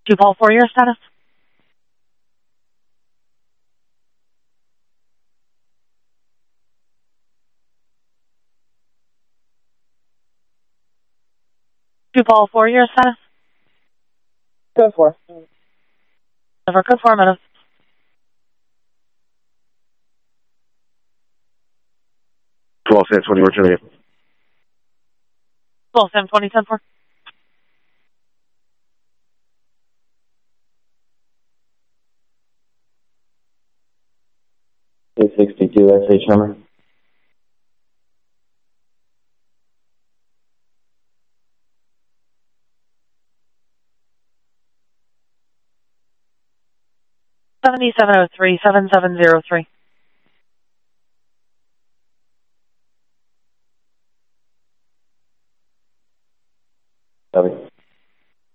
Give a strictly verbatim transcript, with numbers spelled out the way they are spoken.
Two Paul four, your status? Two Paul four, your status? Code four. Over code four minutes. twelve San twenty, return again. twelve Sam twenty ten four. eight sixty-two S H number. seventy-seven oh three, seven seven zero three.